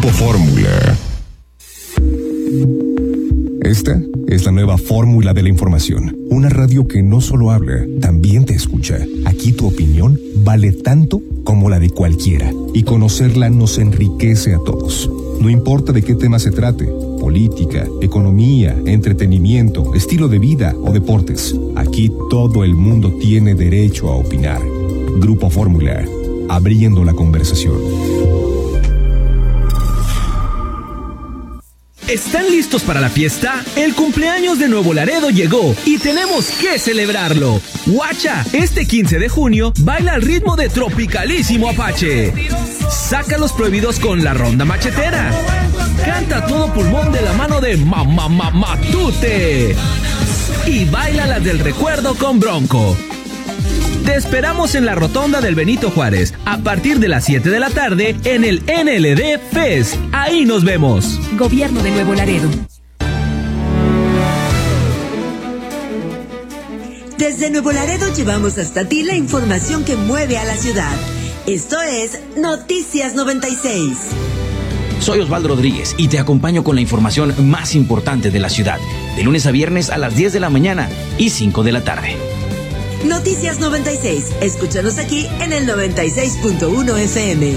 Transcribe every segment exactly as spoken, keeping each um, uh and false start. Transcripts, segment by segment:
Grupo Fórmula. Esta es la nueva fórmula de la información. Una radio que no solo habla, también te escucha. Aquí tu opinión vale tanto como la de cualquiera. Y conocerla nos enriquece a todos. No importa de qué tema se trate. Política, economía, entretenimiento, estilo de vida o deportes. Aquí todo el mundo tiene derecho a opinar. Grupo Fórmula. Abriendo la conversación. ¿Están listos para la fiesta? El cumpleaños de Nuevo Laredo llegó y tenemos que celebrarlo. Guacha, este quince de junio baila al ritmo de Tropicalísimo Apache. Saca los prohibidos con la ronda machetera. Canta a todo pulmón de la mano de Mamá Matute. Y baila las del recuerdo con Bronco. Te esperamos en la rotonda del Benito Juárez a partir de las siete de la tarde en el N L D Fest. Ahí nos vemos. Gobierno de Nuevo Laredo. Desde Nuevo Laredo llevamos hasta ti la información que mueve a la ciudad. Esto es Noticias noventa y seis. Soy Osvaldo Rodríguez y te acompaño con la información más importante de la ciudad, de lunes a viernes a las diez de la mañana y cinco de la tarde. Noticias noventa y seis. Escúchanos aquí en el noventa y seis punto uno F M.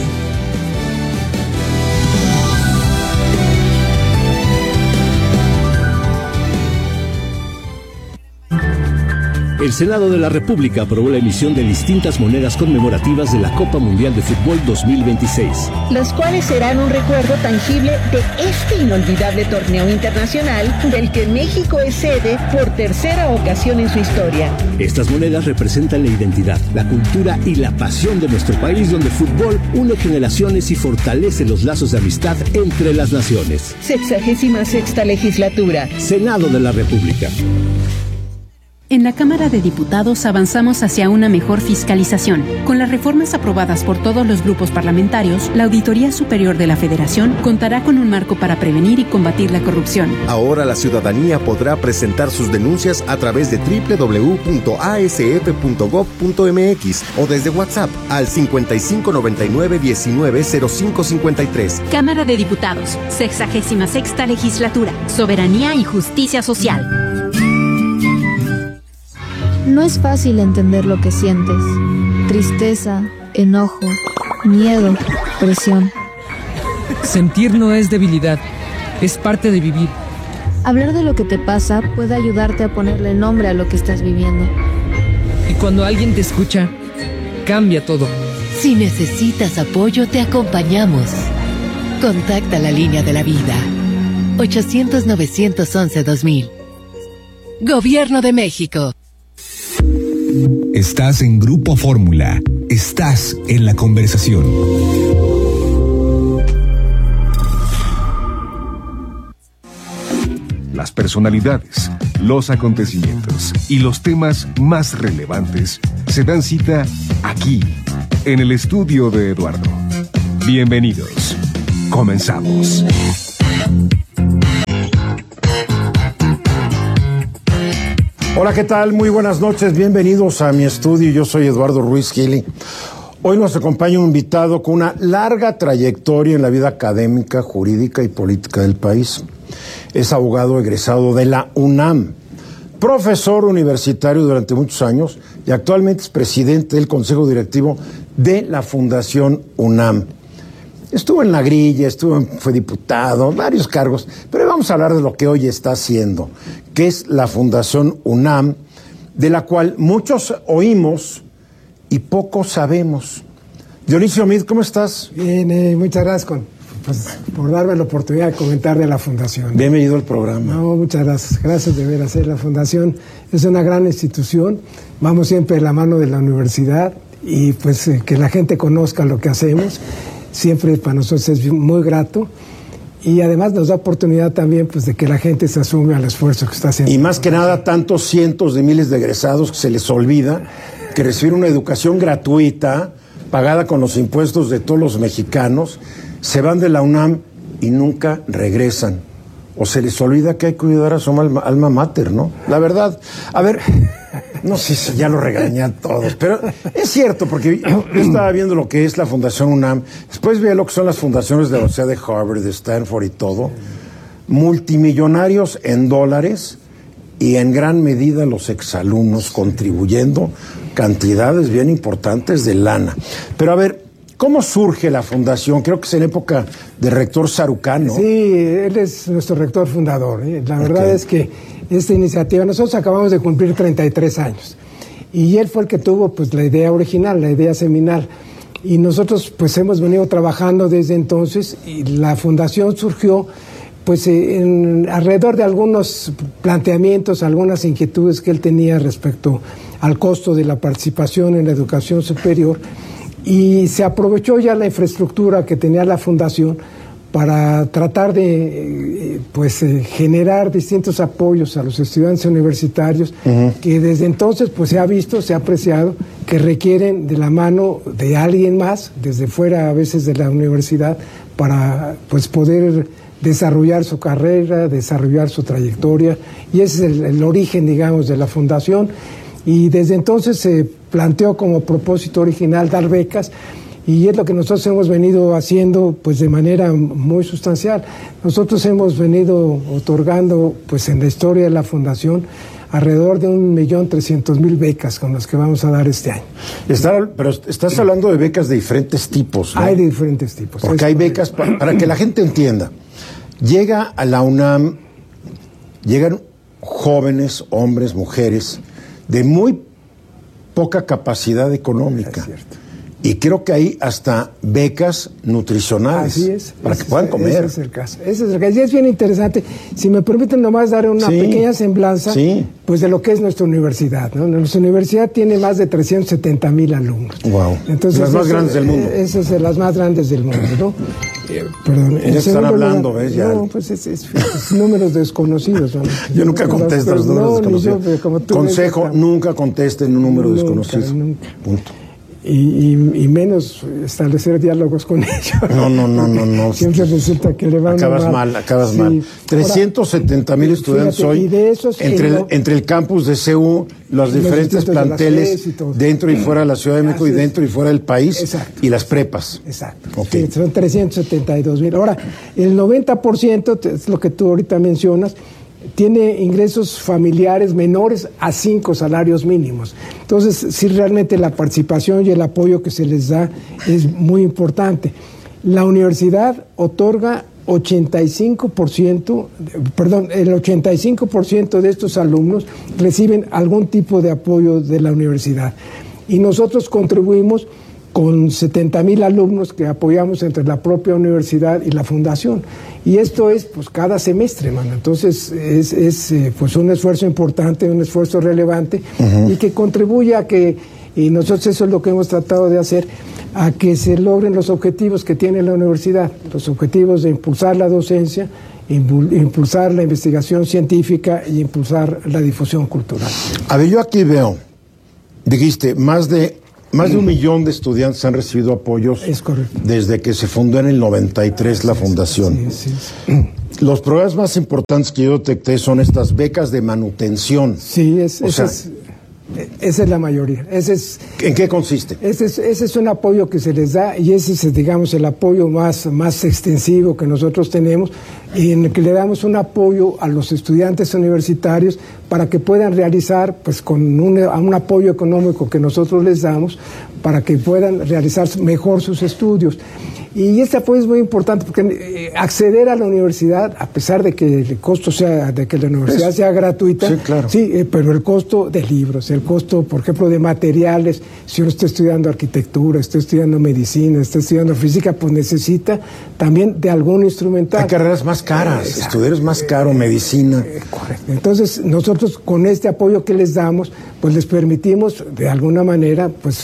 El Senado de la República aprobó la emisión de distintas monedas conmemorativas de la Copa Mundial de Fútbol dos mil veintiséis. Las cuales serán un recuerdo tangible de este inolvidable torneo internacional del que México es sede por tercera ocasión en su historia. Estas monedas representan la identidad, la cultura y la pasión de nuestro país, donde el fútbol une generaciones y fortalece los lazos de amistad entre las naciones. Sexagésima sexta legislatura. Senado de la República. En la Cámara de Diputados avanzamos hacia una mejor fiscalización. Con las reformas aprobadas por todos los grupos parlamentarios, la Auditoría Superior de la Federación contará con un marco para prevenir y combatir la corrupción. Ahora la ciudadanía podrá presentar sus denuncias a través de doble u doble u doble u punto a s f punto gob punto m x o desde WhatsApp al cincuenta y cinco noventa y nueve diecinueve cero cinco cincuenta y tres. Cámara de Diputados, sexagésima sexta legislatura, soberanía y justicia social. No es fácil entender lo que sientes. Tristeza, enojo, miedo, presión. Sentir no es debilidad, es parte de vivir. Hablar de lo que te pasa puede ayudarte a ponerle nombre a lo que estás viviendo. Y cuando alguien te escucha, cambia todo. Si necesitas apoyo, te acompañamos. Contacta la línea de la vida. ochocientos novecientos once dos mil. Gobierno de México. Estás en Grupo Fórmula. Estás en la conversación. Las personalidades, los acontecimientos y los temas más relevantes se dan cita aquí, en el estudio de Eduardo. Bienvenidos. Comenzamos. Hola, ¿qué tal? Muy buenas noches, bienvenidos a mi estudio. Yo soy Eduardo Ruiz Gili. Hoy nos acompaña un invitado con una larga trayectoria en la vida académica, jurídica y política del país. Es abogado egresado de la UNAM, profesor universitario durante muchos años y actualmente es presidente del Consejo Directivo de la Fundación UNAM. Estuvo en la grilla, estuvo en, fue diputado, varios cargos, pero hoy vamos a hablar de lo que hoy está haciendo, que es la Fundación UNAM, de la cual muchos oímos y poco sabemos. Dionisio Mid, ¿cómo estás? Bien, eh, muchas gracias con, pues, por darme la oportunidad de comentar de la Fundación. Bienvenido al programa. No, muchas gracias, gracias de ver hacer la Fundación. Es una gran institución, vamos siempre de la mano de la universidad y pues eh, que la gente conozca lo que hacemos. Siempre para nosotros es muy grato y además nos da oportunidad también pues de que la gente se asume al esfuerzo que está haciendo. Y más que nada tantos cientos de miles de egresados que se les olvida que recibir una educación gratuita, pagada con los impuestos de todos los mexicanos, se van de la UNAM y nunca regresan. O se les olvida que hay que cuidar a su alma, alma mater, ¿no? La verdad, a ver, No sé si ya lo regañé a todos, pero es cierto, porque yo estaba viendo lo que es la Fundación UNAM, después veía lo que son las fundaciones de la Universidad de Harvard, de Stanford y todo, multimillonarios en dólares y en gran medida los exalumnos contribuyendo cantidades bien importantes de lana. Pero a ver, ¿cómo surge la fundación? Creo que es en época del rector Sarucán, ¿no? Sí, él es nuestro rector fundador, ¿eh? La verdad okay. es que esta iniciativa, nosotros acabamos de cumplir treinta y tres años y él fue el que tuvo pues la idea original, la idea seminal, y nosotros pues hemos venido trabajando desde entonces y la fundación surgió pues en, alrededor de algunos planteamientos, algunas inquietudes que él tenía respecto al costo de la participación en la educación superior, y se aprovechó ya la infraestructura que tenía la fundación para tratar de pues eh, generar distintos apoyos a los estudiantes universitarios, uh-huh. que desde entonces pues se ha visto, se ha apreciado que requieren de la mano de alguien más, desde fuera a veces de la universidad, para pues poder desarrollar su carrera, desarrollar su trayectoria, y ese es el, el origen, digamos, de la fundación. Y desde entonces se planteó como propósito original dar becas, y es lo que nosotros hemos venido haciendo pues de manera muy sustancial. Nosotros hemos venido otorgando pues en la historia de la fundación alrededor de un millón trescientos mil becas con las que vamos a dar este año. Está, pero estás hablando de becas de diferentes tipos, ¿no? Hay de diferentes tipos. Porque hay becas, para, para que la gente entienda. Llega a la UNAM, llegan jóvenes, hombres, mujeres, de muy poca capacidad económica. Es cierto. Y creo que hay hasta becas nutricionales. Así es. Para que puedan es, comer. Ese es el caso. Ese es el caso. Y es bien interesante. Si me permiten nomás dar una sí, pequeña semblanza sí. pues de lo que es nuestra universidad, ¿no? Nuestra universidad tiene más de trescientos setenta mil alumnos. Wow. Entonces, las más eso, grandes del mundo. Esas son las más grandes del mundo, ¿no? Eh, perdón. Ya están hablando, ¿ves? Ya. No, pues es, es, es números desconocidos. ¿no? Yo nunca contesto los números no, desconocidos. Yo, como tú Consejo, ves, nunca contesten un número nunca, desconocido. Nunca. Punto. Y, y, y menos establecer diálogos con ellos. No, no, no, no, no. Siempre resulta que le van acabas mal. mal, acabas sí. mal. trescientos setenta mil estudiantes fíjate, hoy y de esos entre, no, el, entre el campus de C U, los diferentes los planteles y dentro y fuera de la Ciudad de México y dentro y fuera del país. Exacto. Y las prepas. Exacto. Okay. Sí, son trescientos setenta y dos mil. Ahora, el noventa por ciento, es lo que tú ahorita mencionas, tiene ingresos familiares menores a cinco salarios mínimos. Entonces, sí, realmente la participación y el apoyo que se les da es muy importante. La universidad otorga ochenta y cinco por ciento, perdón, el ochenta y cinco por ciento de estos alumnos reciben algún tipo de apoyo de la universidad. Y nosotros contribuimos con setenta mil alumnos que apoyamos entre la propia universidad y la fundación. Y esto es pues cada semestre, mano. Entonces es, es eh, pues un esfuerzo importante, un esfuerzo relevante, uh-huh. y que contribuye a que, y nosotros eso es lo que hemos tratado de hacer, a que se logren los objetivos que tiene la universidad, los objetivos de impulsar la docencia, impulsar la investigación científica y impulsar la difusión cultural. A ver, yo aquí veo, dijiste, más de Más de un millón de estudiantes han recibido apoyos es correcto. Desde que se fundó en el noventa y tres la fundación. Sí, sí, sí. Los programas más importantes que yo detecté son estas becas de manutención. Sí, es, o esa, sea, es, esa es la mayoría. Ese es, ¿en qué consiste? Ese es, ese es un apoyo que se les da y ese es, digamos, el apoyo más, más extensivo que nosotros tenemos, y en el que le damos un apoyo a los estudiantes universitarios para que puedan realizar, pues con un, un apoyo económico que nosotros les damos, para que puedan realizar mejor sus estudios. Y este apoyo es muy importante porque eh, acceder a la universidad, a pesar de que el costo sea, de que la universidad es, sea gratuita, sí, claro. sí eh, pero el costo de libros, el costo, por ejemplo, de materiales, si uno está estudiando arquitectura, está estudiando medicina, está estudiando física, pues necesita también de algún instrumental. Hay carreras más caras, eh, estudiar es más caro, eh, medicina. Eh, correcto. Entonces, nosotros con este apoyo que les damos, pues les permitimos de alguna manera, pues so, sobre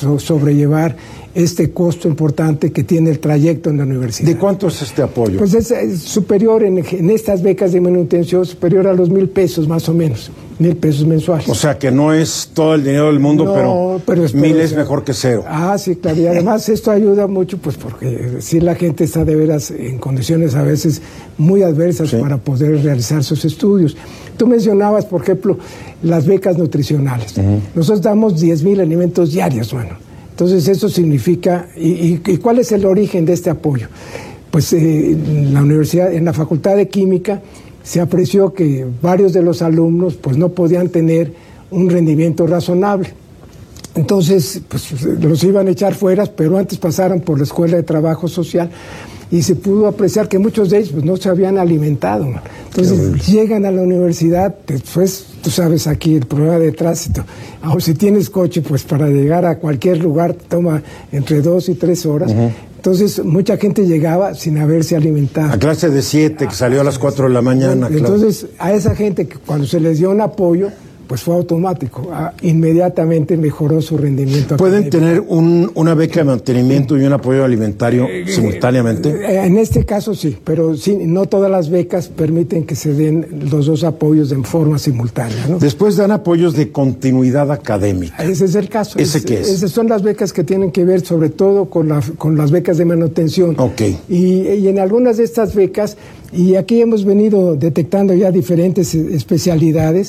sobrellevar este costo importante que tiene el trayecto en la universidad. ¿De cuánto es este apoyo? Pues es, es superior en, en estas becas de manutención, superior a los mil pesos más o menos, mil pesos mensuales. O sea que no es todo el dinero del mundo, no, pero, pero es, mil pero, es mejor que cero. Ah, sí, claro, y además esto ayuda mucho, pues porque si la gente está de veras en condiciones a veces muy adversas sí. para poder realizar sus estudios. Tú mencionabas, por ejemplo, las becas nutricionales. Uh-huh. Nosotros damos diez mil alimentos diarios, bueno. Entonces eso significa, y, y, y ¿cuál es el origen de este apoyo? Pues eh, en la universidad, en la Facultad de Química, se apreció que varios de los alumnos pues no podían tener un rendimiento razonable. Entonces, pues los iban a echar fuera, pero antes pasaron por la Escuela de Trabajo Social y se pudo apreciar que muchos de ellos pues, no se habían alimentado. Man. Entonces llegan a la universidad, después tú sabes aquí el problema de tránsito, o si tienes coche, pues para llegar a cualquier lugar toma entre dos y tres horas. Uh-huh. Entonces mucha gente llegaba sin haberse alimentado. A clase de siete, que salió a las cuatro de la mañana. Bueno, entonces claro. a esa gente que cuando se les dio un apoyo, pues fue automático, ah, inmediatamente mejoró su rendimiento. ¿Pueden académico. tener un, una beca de mantenimiento y un apoyo alimentario eh, simultáneamente? Eh, en este caso sí, pero sí, no todas las becas permiten que se den los dos apoyos en forma simultánea, ¿no? Después dan apoyos de continuidad académica. Ese es el caso. ¿Ese es, qué es? Esas son las becas que tienen que ver sobre todo con, la, con las becas de manutención. Ok. Y, y en algunas de estas becas, y aquí hemos venido detectando ya diferentes especialidades,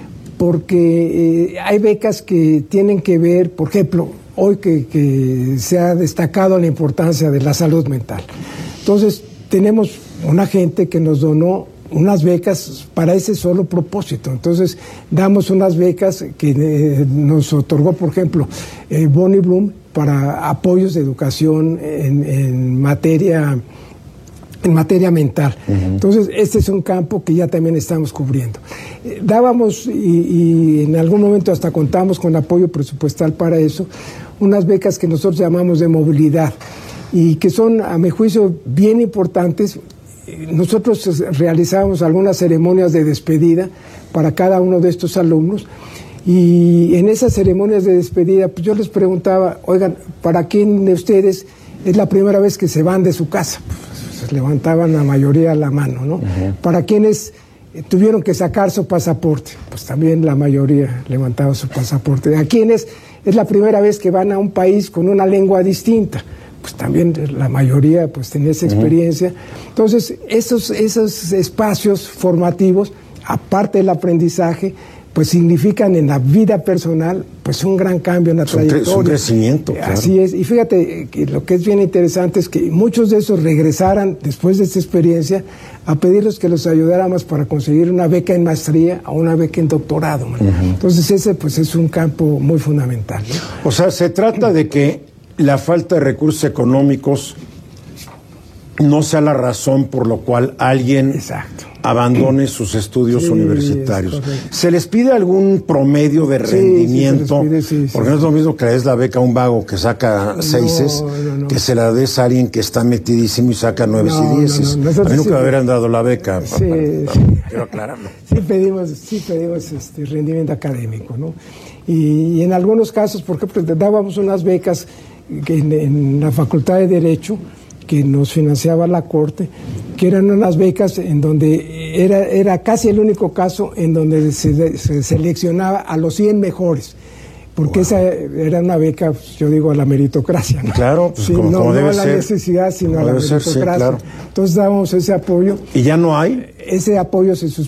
porque eh, hay becas que tienen que ver, por ejemplo, hoy que, que se ha destacado la importancia de la salud mental. Entonces, tenemos una gente que nos donó unas becas para ese solo propósito. Entonces, damos unas becas que eh, nos otorgó, por ejemplo, eh, Bonnie Bloom para apoyos de educación en, en materia... en materia mental. Uh-huh. Entonces, este es un campo que ya también estamos cubriendo. Eh, dábamos, y, y en algún momento hasta contamos con apoyo presupuestal para eso, unas becas que nosotros llamamos de movilidad, y que son, a mi juicio, bien importantes. Nosotros realizamos algunas ceremonias de despedida para cada uno de estos alumnos, y en esas ceremonias de despedida, pues yo les preguntaba, oigan, ¿para quién de ustedes es la primera vez que se van de su casa? Levantaban la mayoría la mano, ¿no? Uh-huh. Para quienes eh, tuvieron que sacar su pasaporte, pues también la mayoría levantaba su pasaporte. A quienes es la primera vez que van a un país con una lengua distinta, pues también la mayoría pues tenía esa experiencia. Uh-huh. Entonces, esos, esos espacios formativos, aparte del aprendizaje, pues significan en la vida personal pues un gran cambio en la es un trayectoria. Es un crecimiento, claro. Así es, y fíjate que lo que es bien interesante es que muchos de esos regresaran después de esta experiencia a pedirles que los ayudáramos para conseguir una beca en maestría o una beca en doctorado. Uh-huh. Entonces ese pues es un campo muy fundamental, ¿no? O sea, se trata de que la falta de recursos económicos no sea la razón por lo cual alguien Exacto. abandone sus estudios sí, universitarios. ¿Se les pide algún promedio de rendimiento? Sí, sí, sí, porque sí, no es lo mismo que le des la beca a un vago que saca no, seises, no, no. que se la des a alguien que está metidísimo y saca nueves no, y dieces. No, no. A mí nunca sí, me hubieran dado la beca. Sí, para, para, sí. para, quiero aclararlo. Sí pedimos, sí pedimos este rendimiento académico, ¿no? Y, y en algunos casos, por ejemplo, dábamos unas becas que en, en la Facultad de Derecho, que nos financiaba la Corte, que eran unas becas en donde era, era casi el único caso en donde se, se seleccionaba a los cien mejores, porque wow. esa era una beca, yo digo, a la meritocracia, ¿no? Claro, pues sí, como, no, como no debe a la ser. necesidad, sino como a la debe meritocracia. Ser, sí, claro. Entonces dábamos ese apoyo. ¿Y ya no hay? Ese apoyo se, sus,